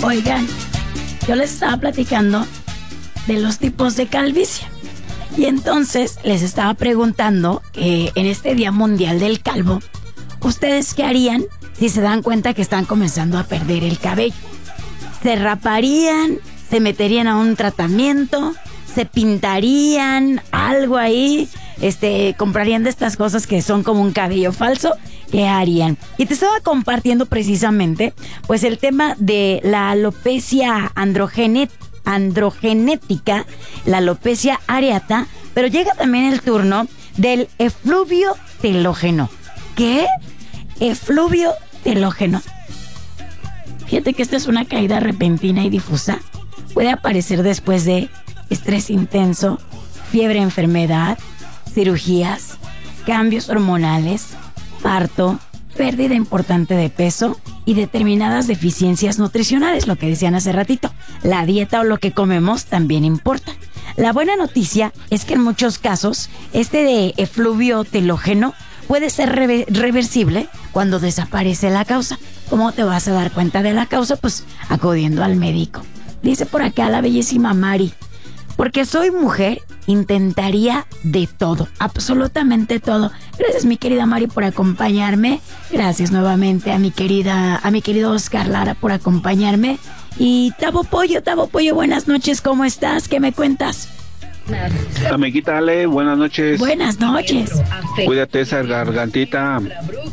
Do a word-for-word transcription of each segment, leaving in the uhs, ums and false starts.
Oigan, yo les estaba platicando de los tipos de calvicie. Y entonces les estaba preguntando que en este Día Mundial del Calvo, ¿ustedes qué harían si se dan cuenta que están comenzando a perder el cabello? ¿Se raparían? ¿Se meterían a un tratamiento? ¿Se pintarían algo ahí? Este, ¿comprarían de estas cosas que son como un cabello falso? ¿Qué harían? Y te estaba compartiendo precisamente pues el tema de la alopecia androgenética. androgenética, la alopecia areata, pero llega también el turno del efluvio telógeno. ¿Qué? Efluvio telógeno. Fíjate que esta es una caída repentina y difusa. Puede aparecer después de estrés intenso, fiebre, enfermedad, cirugías, cambios hormonales, parto, pérdida importante de peso y determinadas deficiencias nutricionales, lo que decían hace ratito. La dieta o lo que comemos también importa. La buena noticia es que en muchos casos este de efluvio telógeno puede ser rever- reversible cuando desaparece la causa. ¿Cómo te vas a dar cuenta de la causa? Pues acudiendo al médico. Dice por acá la bellísima Mari: porque soy mujer, intentaría de todo, absolutamente todo. Gracias, mi querida Mari, por acompañarme. Gracias nuevamente a mi querida, a mi querido Oscar Lara por acompañarme. Y Tavo Pollo, Tavo Pollo, buenas noches, ¿cómo estás? ¿Qué me cuentas? Amiguita Ale, buenas noches. Buenas noches. Cuídate esa gargantita.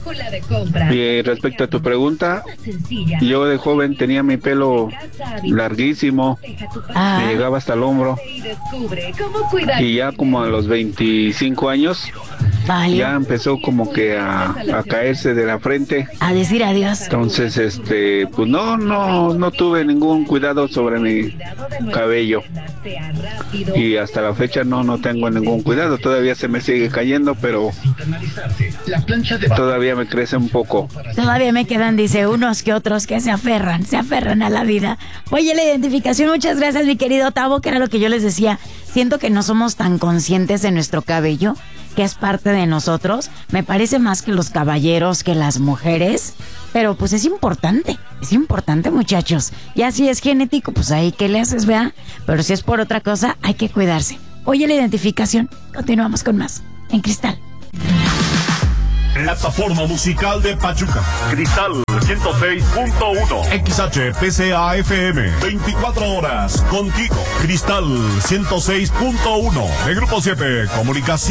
Y respecto a tu pregunta, yo de joven tenía mi pelo larguísimo, Ah. me llegaba hasta el hombro. Y ya como a los veinticinco años, Vale. ya empezó como que a, a caerse de la frente. A decir adiós. Entonces, este, pues no, no, no tuve ningún cuidado sobre mi cabello. Y hasta la fecha no, no tengo ningún cuidado. Todavía se me sigue cayendo, pero todavía me crece un poco. Todavía me quedan, dice, unos que otros que se aferran, se aferran a la vida. Oye, la identificación, muchas gracias, mi querido Tavo, que era lo que yo les decía. Siento que no somos tan conscientes de nuestro cabello, que es parte de nosotros. Me parece más que los caballeros, que las mujeres. Pero pues es importante, es importante, muchachos. Ya si es genético, pues ahí qué le haces, vea. Pero si es por otra cosa, hay que cuidarse. Oye, la identificación, continuamos con más en Cristal. Plataforma musical de Pachuca. Cristal ciento seis punto uno. X H P C A F M. veinticuatro horas contigo. Cristal ciento seis punto uno. De Grupo siete Comunicación.